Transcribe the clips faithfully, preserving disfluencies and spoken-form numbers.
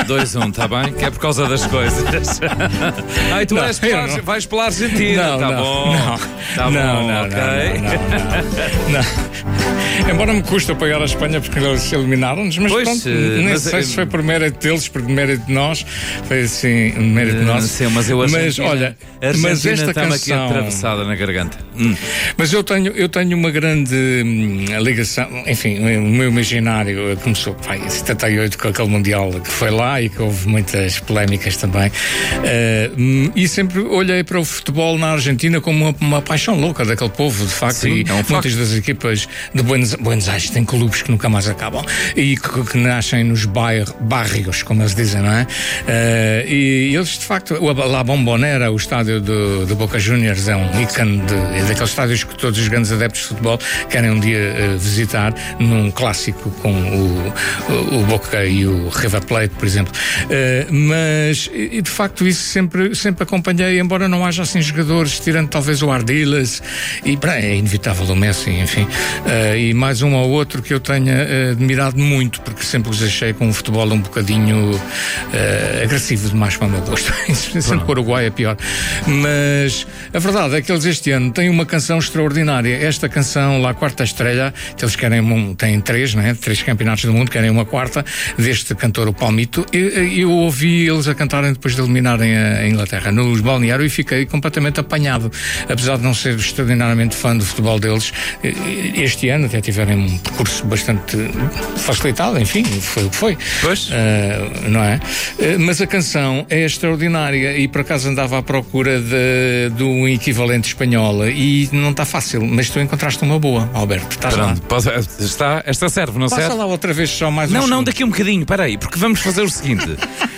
dois um, está bem? Que é por causa das coisas. Ai, tu Não, vais, pela, eu não. vais pela Argentina, Não, tá não, bom. não. Tá Não, bom, não, ok. não, não, não. Embora me custe apoiar a Espanha porque eles eliminaram-nos, mas Pois, pronto, eh, nem mas, sei eh, se foi por mérito deles, por mérito de nós, foi assim, um mérito Eh, nosso. Sim, mas eu Mas Argentina, olha, a Argentina mas esta está-me aqui canção, atravessada na garganta. Hum. mas eu tenho, eu tenho uma grande hum, ligação, enfim, o meu imaginário começou pá, em setenta e oito com aquele Mundial que foi lá e que houve muitas polémicas também. Eh, hum, e sempre olhei para o futebol na Argentina como uma, uma paixão louca daquele povo, de facto, Sim, e é um muitas facto. das equipas de Buenos, Buenos Aires têm clubes que nunca mais acabam e que, que nascem nos bairros, barrios, como eles dizem, não é? Eh, e eles, de facto, o La Bombonera, o estádio do, do Boca Juniors, é um ícone de, é daqueles estádios que todos os grandes adeptos de futebol querem um dia eh, visitar, num clássico com o, o, o Boca e o River Plate, por exemplo. Eh, mas, e de facto, isso sempre, sempre acompanhei, embora não haja assim jogadores, tirando talvez o Ardiles, e pá, é inevitável o Messi, enfim, eh, e mais um ou outro que eu tenha eh, admirado muito, porque sempre os achei com um futebol um bocadinho eh, agressivo demais para o meu gosto. Sempre com o Uruguai é pior. Mas a verdade é que eles este ano têm uma canção extraordinária. Esta canção, lá, Quarta Estrela, que eles querem, um, têm três, né? Três campeonatos do mundo, querem uma quarta, deste cantor, o Palmito. E eu ouvi eles a cantarem depois de eliminarem a Inglaterra nos balneários e fiquei completamente apanhado. Apesar de não ser extraordinariamente fã do futebol deles, este ano até tiveram um percurso bastante facilitado, enfim, foi o que foi. Pois. Uh, não é? Uh, mas a canção é extraordinária e por acaso andava à procura de, de um equivalente espanhol e não está fácil, mas tu encontraste uma boa, Alberto. Estás lá. Pronto, posso- está, esta serve, não Passa serve? lá outra vez só mais um Não, não, segundo. daqui um bocadinho, peraí, porque vamos fazer o seguinte.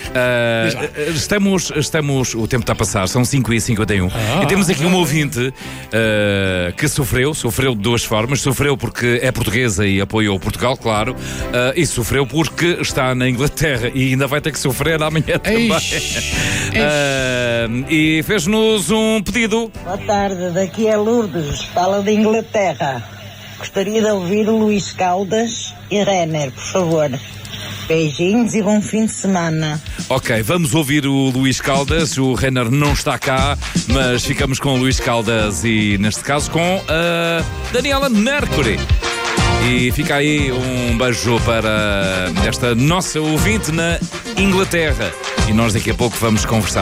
Uh, estamos, estamos, o tempo está a passar, são cinco e cinquenta e um Ah, e temos aqui ah, um ah. ouvinte uh, que sofreu, sofreu de duas formas, sofreu porque é portuguesa e apoiou Portugal, claro, uh, e sofreu porque está na Inglaterra e ainda vai ter que sofrer amanhã também. Eish, Uh, e fez-nos um pedido. Boa tarde, daqui é Lourdes, fala de Inglaterra. Gostaria de ouvir o Luís Caldas e Renner, por favor. Beijinhos e bom fim de semana. Ok, vamos ouvir o Luís Caldas. O Renner não está cá, mas ficamos com o Luís Caldas e, neste caso, com a Daniela Mercury. E fica aí um beijo para esta nossa ouvinte na Inglaterra. E nós daqui a pouco vamos conversar.